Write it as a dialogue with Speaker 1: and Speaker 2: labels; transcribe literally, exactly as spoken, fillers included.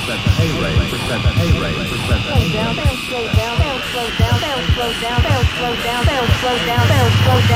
Speaker 1: percent pay rate, percent pay rate, percent pay rate.
Speaker 2: Slow down, slow down, slow down, slow down, slow down, slow down, slow down, slow down.